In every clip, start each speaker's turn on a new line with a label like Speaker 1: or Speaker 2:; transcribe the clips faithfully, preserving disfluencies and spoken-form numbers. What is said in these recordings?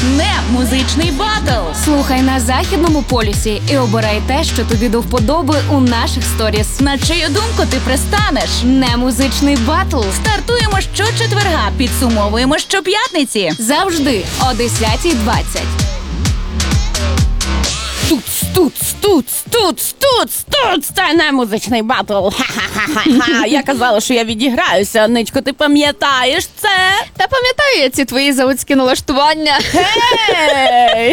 Speaker 1: Не музичний батл.
Speaker 2: Слухай на Західному полюсі і обирай те, що тобі до вподоби у наших сторіс.
Speaker 1: На чию думку ти пристанеш?
Speaker 2: Не музичний батл.
Speaker 1: Стартуємо щочетверга, підсумовуємо щоп'ятниці.
Speaker 2: Завжди о десятій двадцять.
Speaker 3: Тут, тут, тут, тут, тут, тут, це не музичний батл. Ха-ха-ха-ха. Я казала, що я відіграюся. Ничко, ти пам'ятаєш це?
Speaker 2: Та пам'ятаю я ці твої заводські налаштування.
Speaker 3: Гей!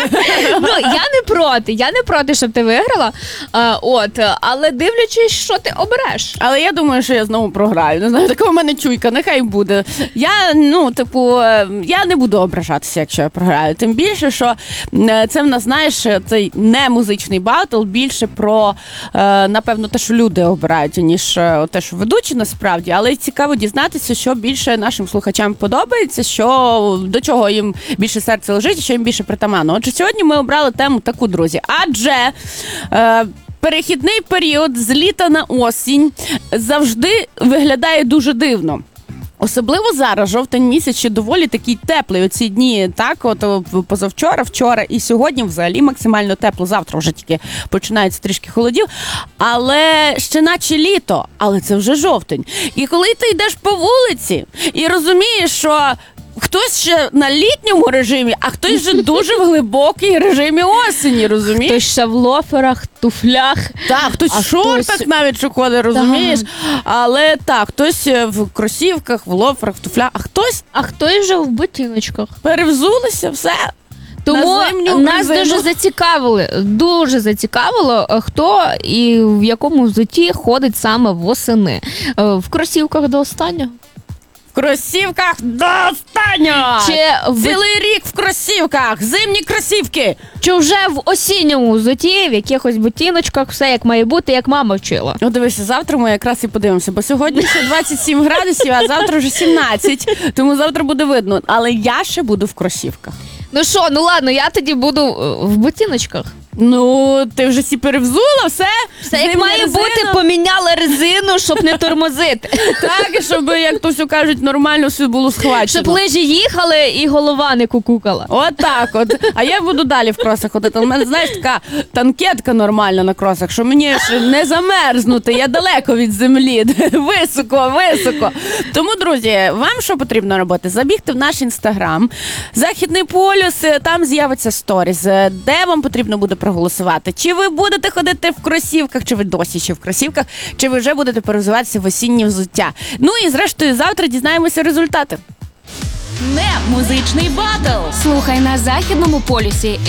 Speaker 2: Ну, я не проти, я не проти, щоб ти виграла. А, от, але дивлячись, що ти обереш.
Speaker 3: Але я думаю, що я знову програю. Не знаю, така у мене чуйка, нехай буде. Я, ну, типу, е, я не буду ображатися, якщо я програю. Тим більше, що е, це в нас, знаєш, цей не музичний батл більше про, е, напевно, те, що люди обирають, ніж е, те, що ведучі насправді. Але цікаво дізнатися, що більше нашим слухачам подобається, що до чого їм більше серце лежить, що їм більше притаманно. Отже, сьогодні ми обрали тему таку, друзі. Адже е, перехідний період з літа на осінь завжди виглядає дуже дивно. Особливо зараз, жовтень місяць, ще доволі такий теплий. Оці дні, так, от позавчора, вчора і сьогодні взагалі максимально тепло. Завтра вже тільки починається трішки холодів. Але ще наче літо, але це вже жовтень. І коли ти йдеш по вулиці і розумієш, що хтось ще на літньому режимі, а хтось вже дуже в глибокій режимі осені, розумієш?
Speaker 2: Хтось ще в лоферах, туфлях.
Speaker 3: Так, хтось
Speaker 2: А
Speaker 3: в шортах
Speaker 2: хтось-
Speaker 3: навіть що ходить, розумієш? Але так, хтось в кросівках, в лоферах, в туфлях, а хтось
Speaker 2: А хтось вже в ботиночках.
Speaker 3: перевзулися, все.
Speaker 2: Тому
Speaker 3: На зимню
Speaker 2: нас
Speaker 3: резину.
Speaker 2: дуже зацікавили, дуже зацікавило, хто і в якому взутті ходить саме восени. Е, В кросівках до останнього.
Speaker 3: В кросівках до останнього!
Speaker 2: Чи в,
Speaker 3: Цілий рік в кросівках! Зимні кросівки!
Speaker 2: чи вже в осінньому взутті, в якихось ботиночках, все як має бути, як мама вчила.
Speaker 3: Ну, дивися, завтра ми якраз і подивимося, бо сьогодні ще двадцять сім градусів, а завтра вже сімнадцять, тому завтра буде видно. Але я ще буду в кросівках.
Speaker 2: Ну що, ну ладно, я тоді буду е, в ботиночках.
Speaker 3: Ну, ти вже всі перевзула, все?
Speaker 2: Все як
Speaker 3: Зимня
Speaker 2: має
Speaker 3: резина.
Speaker 2: бути, поміняла резину, щоб не тормозити.
Speaker 3: Так, і щоб, як то все кажуть, нормально все було схвачено.
Speaker 2: Щоб лижі їхали і голова не кукукала.
Speaker 3: От так от. А я буду далі в кросах ходити. У мене, знаєш, така танкетка нормальна на кросах, що мені ж не замерзнути, я далеко від землі. Високо, високо. Тому, друзі, вам що потрібно робити? Забігти в наш інстаграм, Західний полюс, там з'явиться сторіс, де вам потрібно буде проголосувати. Чи ви будете ходити в кросівках, чи ви досі ще в кросівках, чи ви вже будете перевзуватися в осіннє взуття. Ну і зрештою, завтра дізнаємося результати.
Speaker 1: Не музичний батл.
Speaker 2: Слухай на Західному полюсі